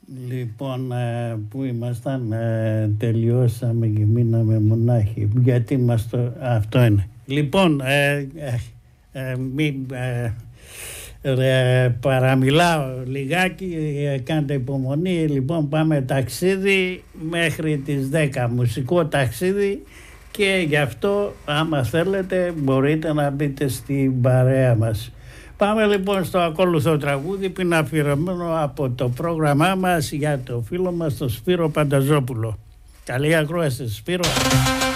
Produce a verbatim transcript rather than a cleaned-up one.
Λοιπόν, που ήμασταν, τελειώσαμε και μείναμε μονάχοι. Γιατί μας το... Αυτό είναι. Λοιπόν, ε, ε, ε, μην ε, ε, παραμιλάω λιγάκι, ε, κάντε υπομονή. Λοιπόν, πάμε ταξίδι μέχρι τις δέκα, μουσικό ταξίδι, και γι' αυτό άμα θέλετε μπορείτε να μπείτε στην παρέα μας. Πάμε λοιπόν στο ακόλουθο τραγούδι που είναι αφιερωμένο από το πρόγραμμά μας για το φίλο μας τον Σπύρο Πανταζόπουλο. Καλή ακρόαση, Σπύρο.